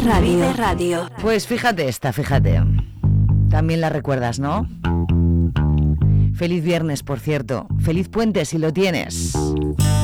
Radio. Pues fíjate. También la recuerdas, ¿no? Feliz viernes, por cierto. Feliz puente si lo tienes.